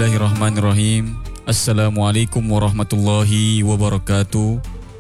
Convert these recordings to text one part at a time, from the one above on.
Bismillahirrahmanirrahim. Assalamualaikum warahmatullahi wabarakatuh.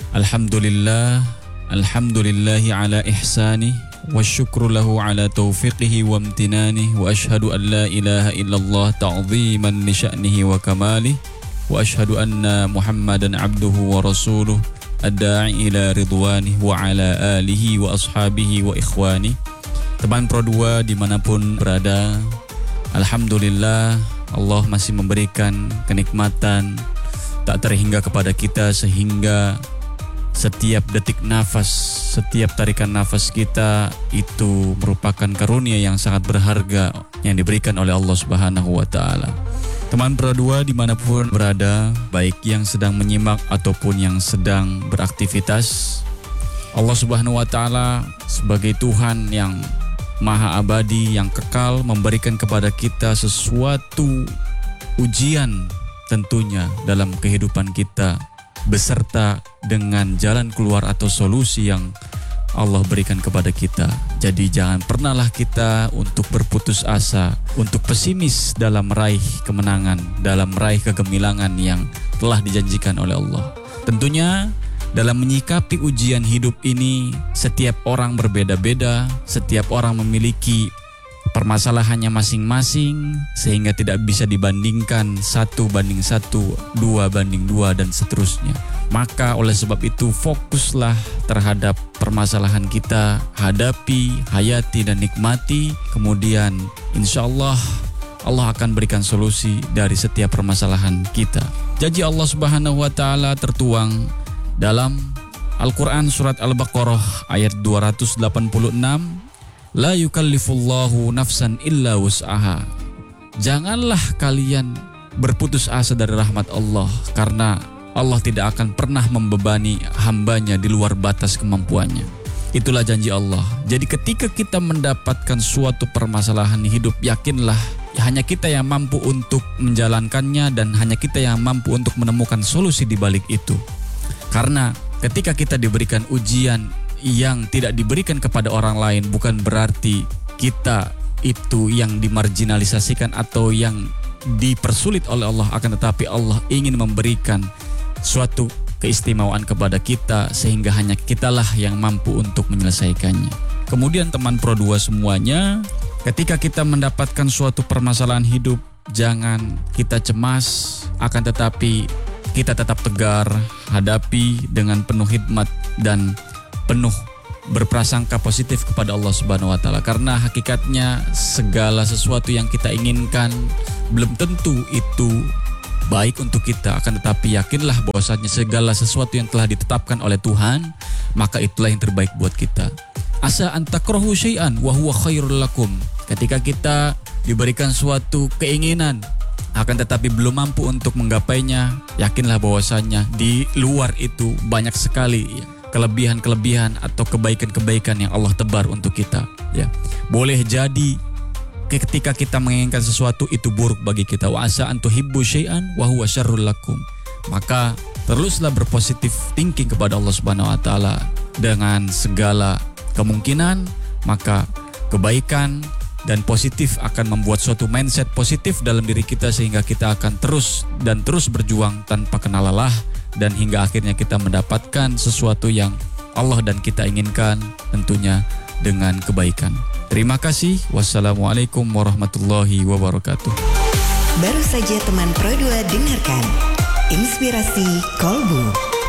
Alhamdulillahi ala ihsanih wa syukru lahu ala taufiqihi wa amtinanih wa ashhadu an la ilaha illallah ta'ziman li sya'nihi wa kamalih wa ashhadu anna Muhammadan abduhu wa rasuluh ad-da'i ila ridwanih wa ala alihi wa ashabihi wa ikhwanih. Teman Pro 2 dimanapun berada, alhamdulillah Allah masih memberikan kenikmatan tak terhingga kepada kita, sehingga setiap detik nafas, setiap tarikan nafas kita itu merupakan karunia yang sangat berharga yang diberikan oleh Allah Subhanahu wa Ta'ala. Teman Pro 2 dimanapun berada, baik yang sedang menyimak ataupun yang sedang beraktivitas, Allah Subhanahu wa Ta'ala sebagai Tuhan yang Maha Abadi, yang kekal, memberikan kepada kita sesuatu ujian tentunya dalam kehidupan kita, beserta dengan jalan keluar atau solusi yang Allah berikan kepada kita. Jadi jangan pernahlah kita untuk berputus asa, untuk pesimis dalam meraih kemenangan, dalam meraih kegemilangan yang telah dijanjikan oleh Allah. Tentunya dalam menyikapi ujian hidup ini, setiap orang berbeda-beda, setiap orang memiliki permasalahannya masing-masing, sehingga tidak bisa dibandingkan 1:1, 2:2, dan seterusnya. Maka oleh sebab itu fokuslah terhadap permasalahan kita, hadapi, hayati, dan nikmati. Kemudian insya Allah akan berikan solusi dari setiap permasalahan kita. Janji Allah Subhanahu wa Ta'ala tertuang dalam Al-Quran surat Al-Baqarah ayat 286, La yukallifullahu nafsan illa wus'aha. Janganlah kalian berputus asa dari rahmat Allah, karena Allah tidak akan pernah membebani hambanya di luar batas kemampuannya. Itulah janji Allah. Jadi ketika kita mendapatkan suatu permasalahan hidup, yakinlah hanya kita yang mampu untuk menjalankannya, dan hanya kita yang mampu untuk menemukan solusi di balik itu. Karena ketika kita diberikan ujian yang tidak diberikan kepada orang lain, bukan berarti kita itu yang dimarginalisasikan atau yang dipersulit oleh Allah, akan tetapi Allah ingin memberikan suatu keistimewaan kepada kita, sehingga hanya kitalah yang mampu untuk menyelesaikannya. Kemudian teman Pro 2 semuanya, ketika kita mendapatkan suatu permasalahan hidup, jangan kita cemas, akan tetapi kita tetap tegar, hadapi dengan penuh hikmat dan penuh berprasangka positif kepada Allah Subhanahu wa Ta'ala. Karena hakikatnya segala sesuatu yang kita inginkan belum tentu itu baik untuk kita, akan tetapi yakinlah bahwasanya segala sesuatu yang telah ditetapkan oleh Tuhan, maka itulah yang terbaik buat kita. Asa an takrahu syai'an wa huwa khairul lakum. Ketika kita diberikan suatu keinginan, akan tetapi belum mampu untuk menggapainya, yakinlah bahwasanya di luar itu banyak sekali kelebihan-kelebihan atau kebaikan-kebaikan yang Allah tebar untuk kita. Ya, boleh jadi ketika kita menginginkan sesuatu itu buruk bagi kita. Wa asa an tuhibbu syai'an wa huwa syarrul lakum. Maka teruslah berpositif thinking kepada Allah Subhanahu wa Ta'ala dengan segala kemungkinan, maka kebaikan dan positif akan membuat suatu mindset positif dalam diri kita, sehingga kita akan terus berjuang tanpa kenal lelah, dan hingga akhirnya kita mendapatkan sesuatu yang Allah dan kita inginkan, tentunya dengan kebaikan. Terima kasih. Wassalamualaikum warahmatullahi wabarakatuh. Baru saja teman Pro 2 dengarkan Inspirasi Kolbu.